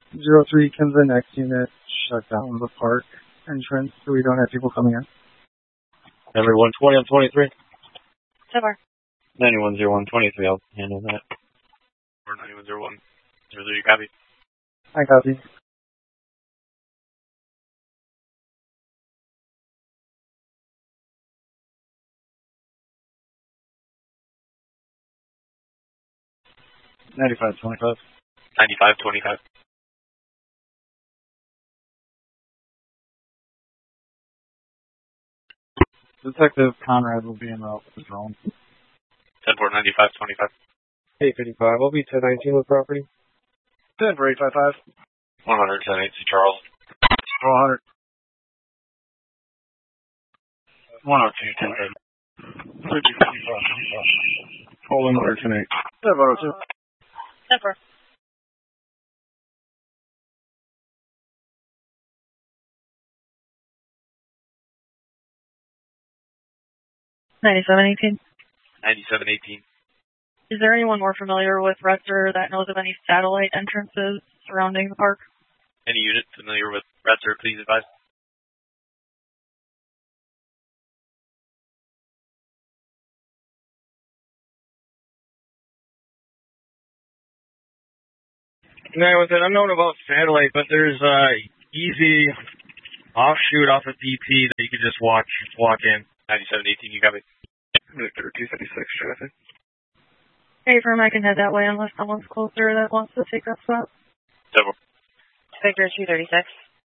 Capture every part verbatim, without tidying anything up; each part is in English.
Zero three, can the next unit shut down the park entrance so we don't have people coming in? Number one twenty on twenty-three. So far. ninety-one zero one twenty-three, I'll handle that. Or ninety-one zero one zero three, you copy? I copy. ninety-five twenty-five. ninety-five twenty-five. Detective Conrad will be in the drone. ten four ninety-five twenty-five. eight fifty-five, I'll be ten nineteen with property. ten four eight five five. one hundred ten eight, Charles. one hundred. one oh two ten ten. Hold on, one hundred ten eight. ten one oh two. ten four. ninety-seven eighteen. ninety-seven eighteen. Is there anyone more familiar with Retzer that knows of any satellite entrances surrounding the park? Any unit familiar with Retzer, please advise. No, with an unknown about satellite, but there's a easy offshoot off of D P that you can just watch walk in. ninety-seven eighteen, you got me. Victor two thirty-six traffic. Hey, firm, I can head that way unless someone's closer that wants to take that spot. Several. Victor two thirty-six.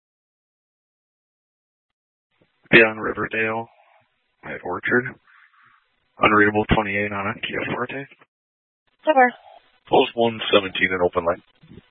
Beyond Riverdale. I have Orchard. Unreadable twenty-eight on a Kia Forte. So far. Post one seventeen and open line.